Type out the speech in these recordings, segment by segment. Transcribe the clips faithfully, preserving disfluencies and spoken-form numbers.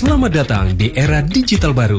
Selamat datang di era digital baru.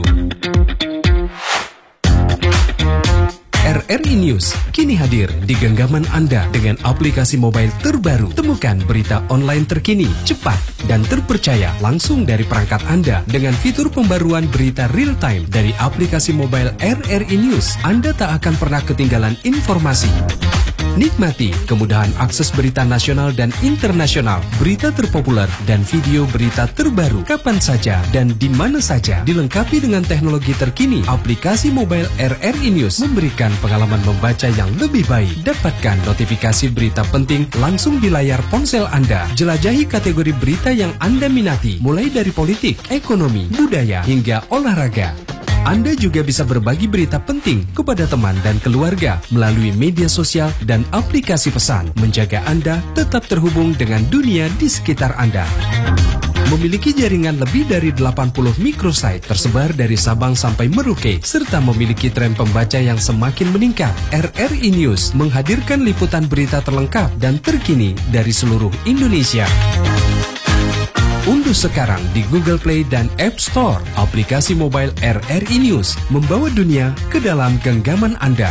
R R I News kini hadir di genggaman Anda dengan aplikasi mobile terbaru. Temukan berita online terkini, cepat, dan terpercaya langsung dari perangkat Anda dengan fitur pembaruan berita real time dari aplikasi mobile R R I News. Anda tak akan pernah ketinggalan informasi. Nikmati kemudahan akses berita nasional dan internasional, berita terpopuler, dan video berita terbaru kapan saja dan di mana saja. Dilengkapi dengan teknologi terkini, aplikasi mobile R R I News memberikan pengalaman membaca yang lebih baik. Dapatkan notifikasi berita penting langsung di layar ponsel Anda. Jelajahi kategori berita yang Anda minati, mulai dari politik, ekonomi, budaya, hingga olahraga. Anda juga bisa berbagi berita penting kepada teman dan keluarga melalui media sosial dan aplikasi pesan, menjaga Anda tetap terhubung dengan dunia di sekitar Anda. Memiliki jaringan lebih dari delapan puluh microsite tersebar dari Sabang sampai Merauke, serta memiliki tren pembaca yang semakin meningkat. R R I News menghadirkan liputan berita terlengkap dan terkini dari seluruh Indonesia. Unduh sekarang di Google Play dan App Store aplikasi mobile R R I News, membawa dunia ke dalam genggaman Anda.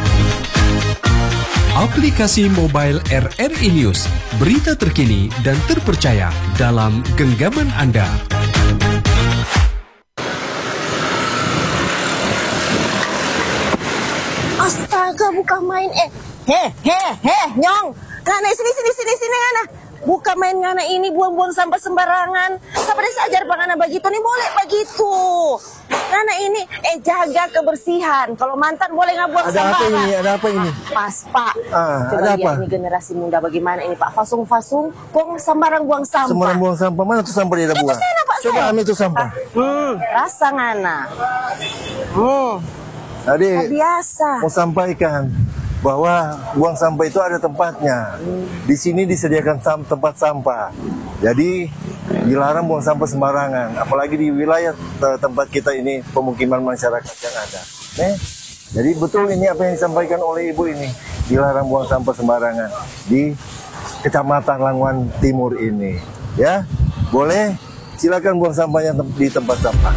Aplikasi mobile R R I News, berita terkini dan terpercaya dalam genggaman Anda. Astaga, bukan main eh. Heh, heh, heh, nyong. Ngana sini sini sini sini ngana. Bukan main ngana ini buang-buang sampah sembarangan. Sampai sajar bang ngana begitu nih boleh begitu. Ngana ini eh jaga kebersihan. Kalau mantan boleh nggak buang sampah. Ada apa ini? Ada apa ini? Pas Pak. Ah, Coba ada lihat apa? ini generasi muda bagaimana ini Pak. Fasung-fasung, buang sembarang buang sampah. Sembarang buang sampah. Mana tuh sampah dia buang? Sana, Pak, Coba saya. ambil tuh sampah. Hmm, rasa ngana. Hmm, Adik, biasa. mau sampaikan bahwa buang sampah itu ada tempatnya. Di sini disediakan sam- tempat sampah. Jadi dilarang buang sampah sembarangan. Apalagi di wilayah te- tempat kita ini pemukiman masyarakat yang ada. Eh, jadi betul ini apa yang disampaikan oleh ibu ini. Dilarang buang sampah sembarangan di Kecamatan Languan Timur ini. Ya, boleh silakan buang sampahnya tem- di tempat sampah.